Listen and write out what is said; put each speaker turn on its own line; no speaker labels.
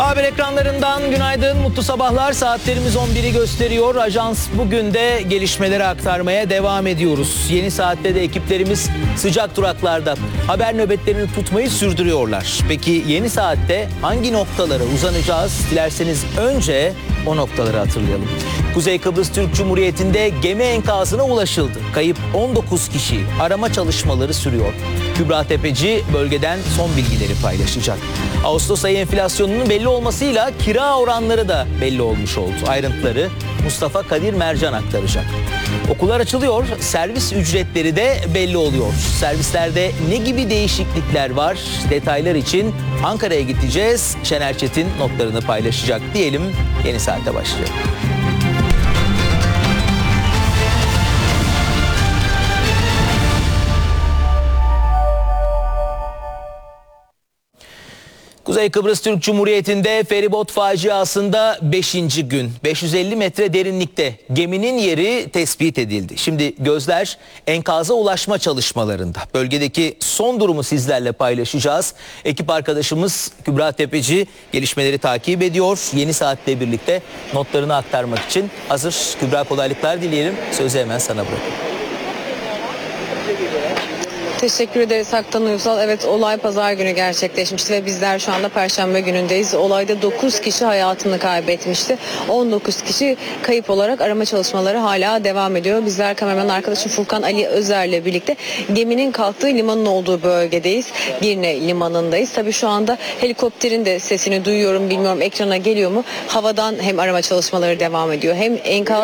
Haber ekranlarından günaydın, mutlu sabahlar. Saatlerimiz 11'i gösteriyor. Ajans bugün de gelişmeleri aktarmaya devam ediyoruz. Yeni saatte de ekiplerimiz sıcak duraklarda haber nöbetlerini tutmayı sürdürüyorlar. Peki yeni saatte hangi noktalara uzanacağız? Dilerseniz önce o noktaları hatırlayalım. Kuzey Kıbrıs Türk Cumhuriyeti'nde gemi enkazına ulaşıldı. Kayıp 19 kişi, arama çalışmaları sürüyor. Kübra Tepeci bölgeden son bilgileri paylaşacak. Ağustos ayı enflasyonunun belli olmasıyla kira oranları da belli olmuş oldu. Ayrıntıları Mustafa Kadir Mercan aktaracak. Okullar açılıyor, servis ücretleri de belli oluyor. Servislerde ne gibi değişiklikler var? Detaylar için Ankara'ya gideceğiz. Şener Çetin notlarını paylaşacak diyelim. Yeni saate başlayalım. Kuzey Kıbrıs Türk Cumhuriyeti'nde feribot faciasında 5. gün 550 metre derinlikte geminin yeri tespit edildi. Şimdi gözler enkaza ulaşma çalışmalarında. Bölgedeki son durumu sizlerle paylaşacağız. Ekip arkadaşımız Kübra Tepeci gelişmeleri takip ediyor. Yeni saatle birlikte notlarını aktarmak için hazır. Kübra, kolaylıklar dileyelim. Sözü hemen sana bırakıyorum.
Teşekkür ederiz Haktan Uysal. Evet, olay pazar günü gerçekleşmişti ve bizler şu anda perşembe günündeyiz. Olayda 9 kişi hayatını kaybetmişti. 19 kişi kayıp olarak arama çalışmaları hala devam ediyor. Bizler kameraman arkadaşım Furkan Ali Özer'le birlikte geminin kalktığı limanın olduğu bölgedeyiz. Girne limanındayız. Tabii şu anda helikopterin de sesini duyuyorum. Bilmiyorum ekrana geliyor mu? Havadan hem arama çalışmaları devam ediyor hem enkaz